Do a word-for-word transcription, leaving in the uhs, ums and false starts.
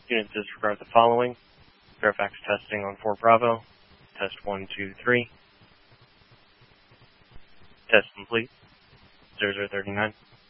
Unit disregard the following. Fairfax testing on four Bravo. Test one, two, three. Test complete. zero zero thirty-nine.